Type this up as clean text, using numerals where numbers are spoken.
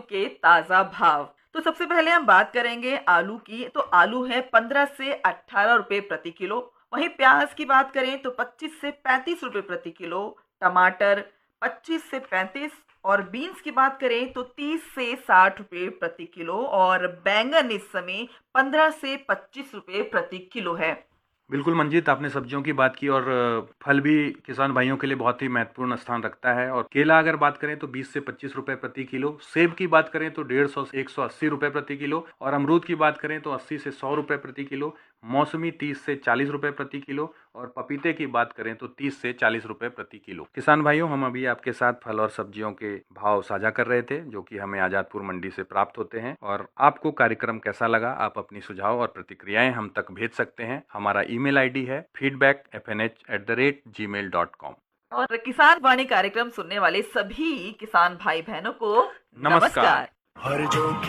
के ताजा भाव। तो सबसे पहले हम बात करेंगे आलू की। तो आलू है 15 से 18 रुपए प्रति किलो। वहीं प्याज की बात करें तो 25 से 35 रुपए प्रति किलो। टमाटर 25 से 35 और बीन्स की बात करें तो 30 से 60 रुपए प्रति किलो और बैंगन इस समय 15 से 25 रुपए प्रति किलो है। बिल्कुल मंजीत, आपने सब्जियों की बात की और फल भी किसान भाइयों के लिए बहुत ही महत्वपूर्ण स्थान रखता है। और केला अगर बात करें तो 20 से 25 रुपए प्रति किलो, सेब की बात करें तो 150 से 180 रुपए प्रति किलो और अमरूद की बात करें तो 80 से 100 रुपए प्रति किलो, मौसमी 30 से 40 रुपए प्रति किलो और पपीते की बात करें तो 30 से 40 रुपए प्रति किलो। किसान भाइयों, हम अभी आपके साथ फल और सब्जियों के भाव साझा कर रहे थे जो कि हमें आजादपुर मंडी से प्राप्त होते हैं। और आपको कार्यक्रम कैसा लगा, आप अपनी सुझाव और प्रतिक्रियाएं हम तक भेज सकते हैं। हमारा ईमेल आईडी है feedback@gmail.com। और किसान वाणी कार्यक्रम सुनने वाले सभी किसान भाई बहनों को नमस्कार। नमस्कार।